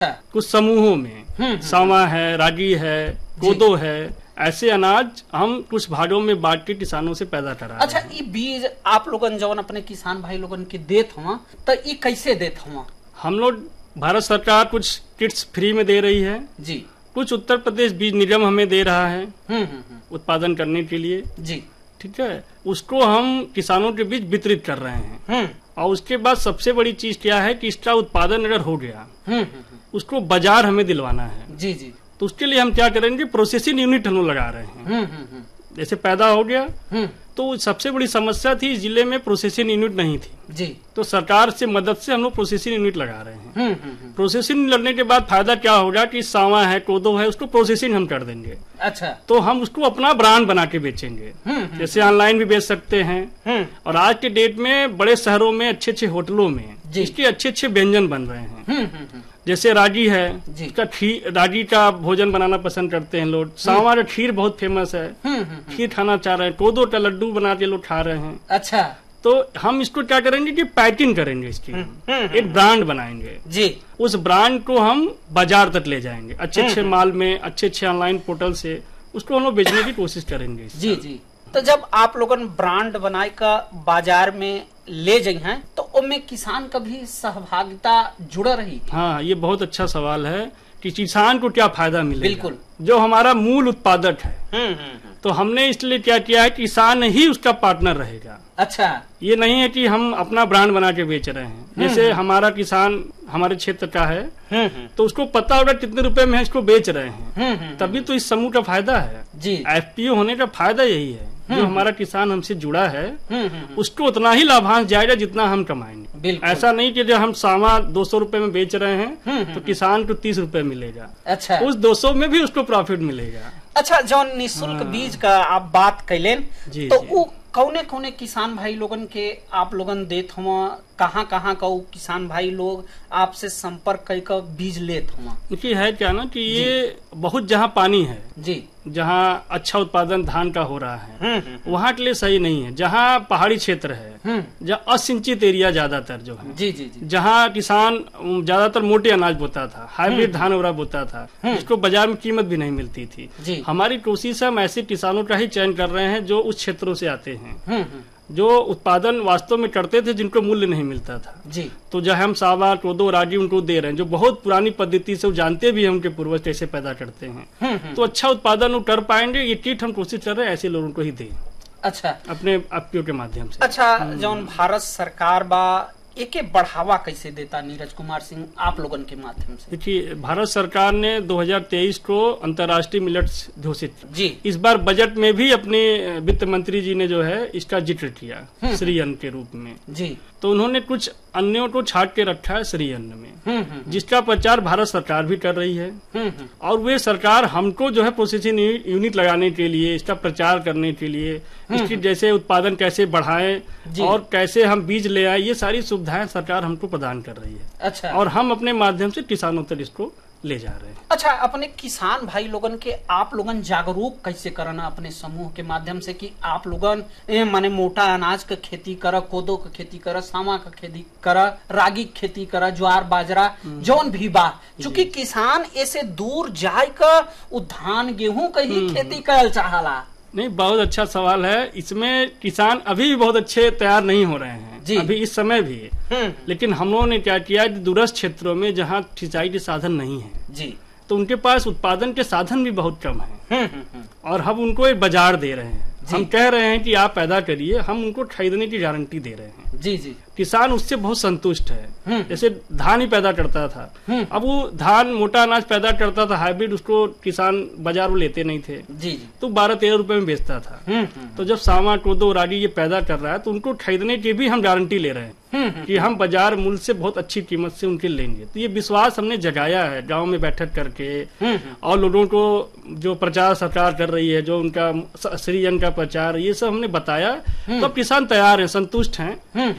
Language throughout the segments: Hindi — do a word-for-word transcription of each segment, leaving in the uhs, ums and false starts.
कुछ समूहों में सावा है, रागी है, कोदो है, ऐसे अनाज हम कुछ भागों में बांट के किसानों से पैदा करा। अच्छा, ये बीज आप लोगन जवन अपने किसान भाई लोगन के देत हुआ तो ये कैसे देत हुआ? हम लोग भारत सरकार कुछ किट्स फ्री में दे रही है जी, कुछ उत्तर प्रदेश बीज निगम हमें दे रहा है उत्पादन करने के लिए जी, ठीक है। उसको हम किसानों के बीच वितरित कर रहे हैं और उसके बाद सबसे बड़ी चीज क्या है कि इसका उत्पादन अगर हो गया उसको बाजार हमें दिलवाना है जी जी। तो उसके लिए हम क्या करेंगे, प्रोसेसिंग यूनिट हम लोग लगा रहे हैं। जैसे पैदा हो गया तो सबसे बड़ी समस्या थी, जिले में प्रोसेसिंग यूनिट नहीं थी जी, तो सरकार से मदद से हम लोग प्रोसेसिंग यूनिट लगा रहे हैं। प्रोसेसिंग लगने के बाद फायदा क्या होगा कि सावा है, कोदो है, उसको प्रोसेसिंग हम कर देंगे। अच्छा, तो हम उसको अपना ब्रांड बना के बेचेंगे। जैसे ऑनलाइन भी बेच सकते हैं और आज के डेट में बड़े शहरों में अच्छे अच्छे होटलों में इसके अच्छे अच्छे व्यंजन बन रहे हैं। जैसे रागी है, इसका खीर, रागी का भोजन बनाना पसंद करते हैं लोग। सावा का खीर बहुत फेमस है, खीर खाना चाह रहे हैं। कोदो का लड्डू बना के लोग खा रहे हैं। अच्छा, तो हम इसको क्या करेंगे कि पैकिंग करेंगे, इसकी एक ब्रांड बनाएंगे जी। उस ब्रांड को हम बाजार तक ले जाएंगे, अच्छे अच्छे माल में, अच्छे अच्छे ऑनलाइन पोर्टल से उसको हम लोग बेचने की कोशिश करेंगे जी जी। तो जब आप लोगन ब्रांड बनाए का बाजार में ले जाए हैं तो उनमें किसान का भी सहभागिता जुड़ा रही? हाँ, ये बहुत अच्छा सवाल है कि किसान को क्या फायदा मिलेगा। बिल्कुल, जो हमारा मूल उत्पादक है तो हमने इसलिए क्या किया है, किसान ही उसका पार्टनर रहेगा। अच्छा, ये नहीं है कि हम अपना ब्रांड बना के बेच रहे हैं। जैसे हमारा किसान हमारे क्षेत्र का है तो उसको पता होगा कितने रुपए में इसको बेच रहे हैं, तभी तो इस समूह का फायदा है जी। एफपीओ होने का फायदा यही है, जो हमारा किसान हमसे जुड़ा है उसको उतना ही लाभांश जाएगा जितना हम कमाएंगे। ऐसा नहीं कि जब हम सावा दो सौ रूपये में बेच रहे हैं तो किसान को तीस रूपये मिलेगा। अच्छा, उस दो सौ में भी उसको प्रॉफिट मिलेगा। अच्छा, जो निःशुल्क बीज का आप बात कैलेन तो वो कौने कौने किसान भाई लोगन के आप लोगन देत हुआ, कहाँ कहाँ का किसान भाई लोग आपसे संपर्क कर बीज लेत हुआ? देखिए है क्या ना कि ये बहुत जहाँ पानी है जी, जहाँ अच्छा उत्पादन धान का हो रहा है वहाँ के लिए सही नहीं है। जहाँ पहाड़ी क्षेत्र है, जहाँ असिंचित एरिया ज्यादातर जो है जी जी जी, जहाँ किसान ज्यादातर मोटे अनाज बोता था, हाइब्रिड धान वगैरह बोता था, जिसको बाजार में कीमत भी नहीं मिलती थी जी। हमारी कोशिश है, हम ऐसे किसानों का ही चयन कर रहे हैं जो उस क्षेत्रों से आते हैं, जो उत्पादन वास्तव में करते थे, जिनको मूल्य नहीं मिलता था जी। तो जो हम सावा, कोदो, रागी उनको दे रहे हैं, जो बहुत पुरानी पद्धति से वो जानते भी हैं उनके पूर्वज कैसे पैदा करते हैं, तो अच्छा उत्पादन वो कर पाएंगे। ये किट हम कोशिश कर रहे हैं ऐसे लोगों को ही दें। अच्छा, अपने एफपीओ के माध्यम से। अच्छा, जो भारत सरकार बा एके बढ़ावा कैसे देता नीरज कुमार सिंह आप लोगन के माध्यम से? देखिए, भारत सरकार ने दो हज़ार तेईस को अंतर्राष्ट्रीय मिलेट्स घोषित जी। इस बार बजट में भी अपने वित्त मंत्री जी ने जो है इसका जिक्र किया श्री अन्न के रूप में जी। तो उन्होंने कुछ अन्यों को छाट के रखा है श्री अन्न में, जिसका प्रचार भारत सरकार भी कर रही है। और वे सरकार हमको जो है प्रोसेसिंग यूनिट लगाने के लिए, इसका प्रचार करने के लिए, इसकी जैसे उत्पादन कैसे बढ़ाएं और कैसे हम बीज ले आए, ये सारी सुविधाएं सरकार हमको प्रदान कर रही है। अच्छा, और हम अपने माध्यम से किसानों तक इसको ले जा रहे हैं। अच्छा, अपने किसान भाई लोगन के आप लोगन जागरूक कैसे करना अपने समूह के माध्यम से कि आप लोगन माने मोटा अनाज का खेती करा, कोदो का खेती करा, सावा का खेती करा, रागी की खेती करा, ज्वार बाजरा जौन भी बा, चूंकि किसान ऐसे दूर जाए का धान गेहूं का ही खेती कर चाहला। नहीं, बहुत अच्छा सवाल है। इसमें किसान अभी भी बहुत अच्छे तैयार नहीं हो रहे हैं जी। अभी इस समय भी, लेकिन हम लोगों ने क्या किया, दूरस्थ क्षेत्रों में जहाँ सिंचाई के साधन नहीं है जी, तो उनके पास उत्पादन के साधन भी बहुत कम है और हम उनको एक बाजार दे रहे हैं। हम कह रहे हैं कि आप पैदा करिए, हम उनको खरीदने की गारंटी दे रहे हैं जी जी। किसान उससे बहुत संतुष्ट है। जैसे धान ही पैदा करता था, अब वो धान मोटा अनाज पैदा करता था हाइब्रिड, उसको किसान बाजार में लेते नहीं थे जी जी, तो बारह तेरह रुपए में बेचता था। तो जब सावा, कोदो, रागी ये पैदा कर रहा है तो उनको खरीदने की भी हम गारंटी ले रहे हैं कि हम बाजार मूल्य से बहुत अच्छी कीमत से उनके लेंगे। तो ये विश्वास हमने जगाया है गांव में बैठक करके, और लोगों को जो प्रचार सरकार कर रही है, जो उनका श्री अन्न का प्रचार, ये सब हमने बताया। तो अब किसान तैयार है, संतुष्ट हैं कि उत्पादन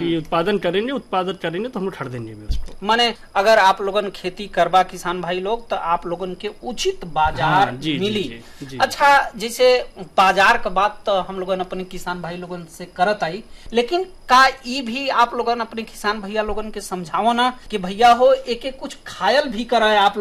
उत्पादन करेंगे उत्पादन करेंगे तो हम लोग खरीदेंगे भी उसको। माने अगर आप लोगन खेती करबा किसान भाई लोग तो आप लोगन के उचित बाजार हाँ, जी, मिली। जी, जी, जी। अच्छा, जैसे बाजार का बात तो हम लोगन अपने किसान भाई लोगन से करत आई, लेकिन का ई भी आप लोगन अपने किसान भैया लोगन के समझाओ ना कि भैया हो एक एक कुछ खायल भी कराए आप